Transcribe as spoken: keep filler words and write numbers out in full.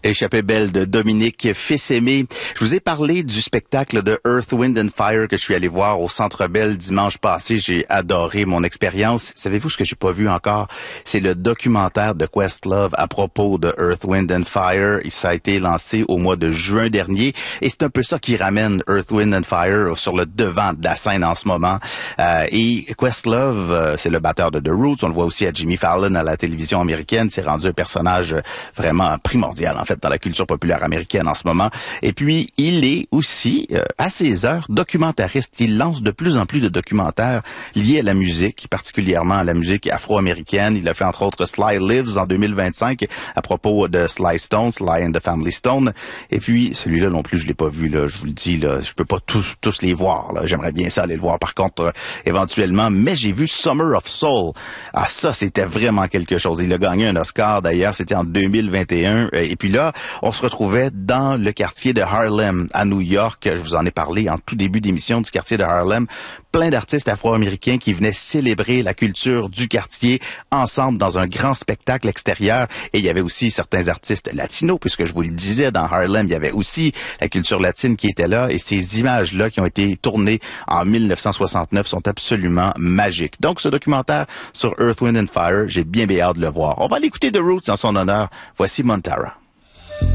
Échappée belle de Dominique Fils-Aimé. Je vous ai parlé du spectacle de Earth, Wind and Fire que je suis allé voir au Centre Bell dimanche passé. J'ai adoré mon expérience. Savez-vous ce que j'ai pas vu encore? C'est le documentaire de Questlove à propos de Earth, Wind and Fire. Ça a été lancé au mois de juin dernier et c'est un peu ça qui ramène Earth, Wind and Fire sur le devant de la scène en ce moment. Euh, et Questlove, euh, c'est le batteur de The Roots. On le voit aussi à Jimmy Fallon à la télévision américaine. C'est rendu un personnage vraiment primordial en fait dans la culture populaire américaine en ce moment. Et puis, il est aussi, euh, à ses heures, documentariste. Il lance de plus en plus de documentaires liés à la musique, particulièrement à la musique afro-américaine. Il a fait entre autres Sly Lives en deux mille vingt-cinq à propos de Sly Stone, Sly and the Family Stone. Et puis, celui-là non plus, je l'ai pas vu, là, je vous le dis, là, je peux pas tous, tous les voir. Là. J'aimerais bien ça aller le voir par contre, euh, éventuellement. Mais j'ai vu Summer of Soul. Ah, ça, c'était vraiment quelque chose. Il a gagné un Oscar d'ailleurs, c'était en deux mille vingt et un. Et puis là, on se retrouvait dans le quartier de Harlem, à New York. Je vous en ai parlé en tout début d'émission du quartier de Harlem. Plein d'artistes afro-américains qui venaient célébrer la culture du quartier ensemble dans un grand spectacle extérieur. Et il y avait aussi certains artistes latinos, puisque je vous le disais, dans Harlem, il y avait aussi la culture latine qui était là. Et ces images-là qui ont été tournées en mille neuf cent soixante-neuf sont absolument magiques. Donc, ce documentaire sur Earth, Wind and Fire, j'ai bien bien hâte de le voir. On va l'écouter The Roots en son honneur. Voici Montara.